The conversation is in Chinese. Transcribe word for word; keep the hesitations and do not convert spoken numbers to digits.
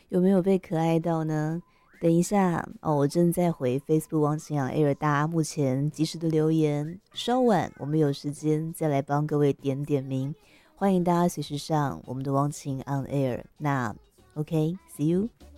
有没有被可爱到呢？等一下哦，我正在回 Facebook 王晴阳 Air 大家目前及时的留言，稍晚我们有时间再来帮各位点点名，欢迎大家随时上我们的王晴 On Air。那 OK，See you。